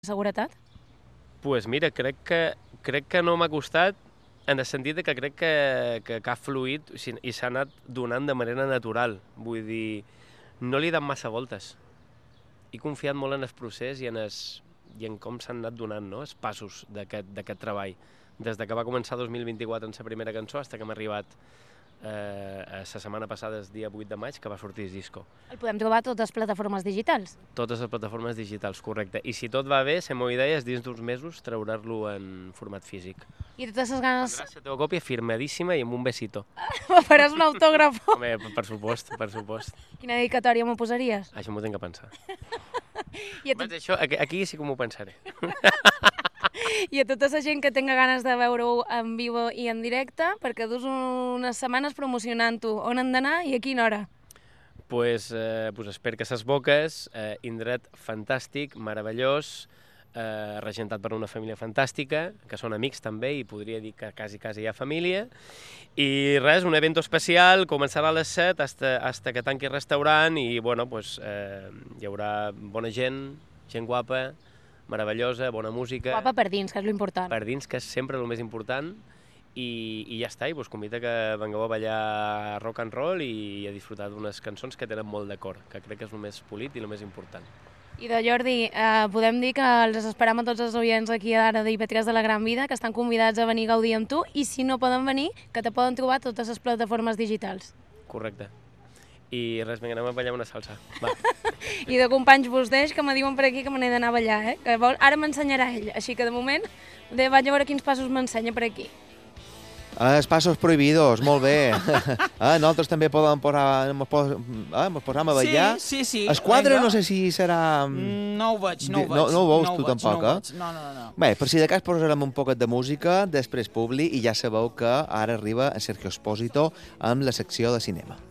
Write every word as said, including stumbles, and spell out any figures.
seguretat? Pues mira, crec que, crec que no m'ha costat en el sentit que crec que, que, que ha fluït i s'ha anat donant de manera natural. Vull dir, no li he dat massa voltes. He confiat molt en el procés i en, es, i en com s'han anat donant, no?, els passos d'aquest treball. Des de que va començar dos mil vint-i-quatre en la primera cançó fins que hem arribat eh, la setmana passada, el dia vuit de maig, que va sortir el disco. El podem trobar a totes les plataformes digitals? Totes les plataformes digitals, correcte. I si tot va bé, la meva idea és dins d'uns mesos treure-lo en format físic. I totes les ganes... Tindràs la teva còpia firmadíssima i amb un besito. Me faràs un autògraf? Home, per supost, per supost. Quina dedicatòria m'ho posaries? Això m'ho tinc que pensar. I a, tot... Vaig, això, aquí, aquí sí que m'ho pensaré. I a tota la gent que tenga ganes de veure-ho en vivo i en directe, perquè dus unes setmanes promocionant-ho, on han d'anar i a quina hora? Pues, eh, pues espero que ses boques, eh, indret fantàstic, meravellós, eh, regentat per una família fantàstica, que són amics també, i podria dir que quasi, quasi hi ha família. I res, un evento especial, començarà a les set, hasta, hasta que tanqui el restaurant, i bueno, pues, eh, hi haurà bona gent, gent guapa, meravellosa, bona música. Guapa per dins, que és l'important. Per dins, que és sempre el més important. I, i ja està, i vos convido que vengueu a ballar rock and roll i a disfrutar d'unes cançons que tenen molt de cor, que crec que és el més polit i el més important. I de Jordi, eh, podem dir que els esperam a tots els oients aquí ara d'I P tres de la Gran Vida, que estan convidats a venir a gaudir amb tu, i si no poden venir, que te poden trobar a totes les plataformes digitals. Correcte. I res, vinga, anem a ballar una salsa. Va. I de companys vos deix, que me diuen per aquí que me n'he d'anar a ballar, eh? Que vol... Ara m'ensenyarà ell, així que de moment de vaig a veure quins passos m'ensenya per aquí. Ah, els passos prohibidos, molt bé. Ah, nosaltres també podem posar, mos, pos, ah, mos posam a ballar. Sí, sí, sí. El quadre Vinga. no sé si serà... No ho veig, no ho veig. No, no ho veus no tu veig, tampoc, no eh? No, no, no. Bé, per si de cas posarem un poquet de música, després Publi, i ja sabeu que ara arriba a Sergio Espósito amb la secció de cinema.